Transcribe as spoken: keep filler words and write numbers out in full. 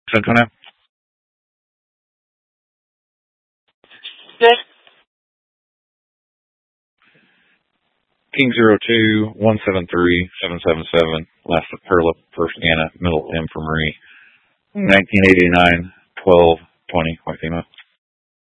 San Antonio. Good. King zero two one seven three seven seven seven. Last Perla, first Anna, middle M for Marie. nineteen eighty-nine twelve twenty. White female.